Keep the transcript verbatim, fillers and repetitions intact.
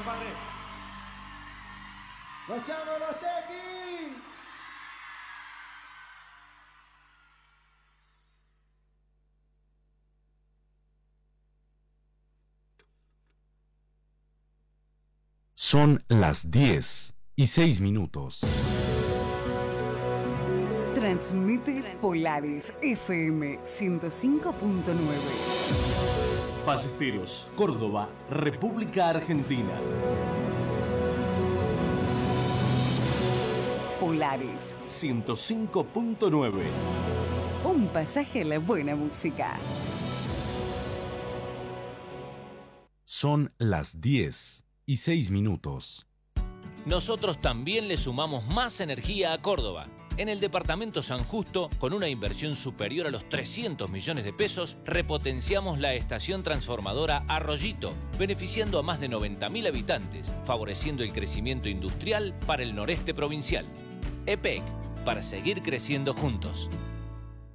Parré. ¡Los chavos, los tequis! Son las diez y seis minutos. Transmite Polaris F M ciento cinco punto nueve. Ballesteros, Córdoba, República Argentina. Polaris ciento cinco punto nueve. Un pasaje a la buena música. Son las diez y seis minutos. Nosotros también le sumamos más energía a Córdoba. En el departamento San Justo, con una inversión superior a los trescientos millones de pesos, repotenciamos la estación transformadora Arroyito, beneficiando a más de noventa mil habitantes, favoreciendo el crecimiento industrial para el noreste provincial. E P E C, para seguir creciendo juntos.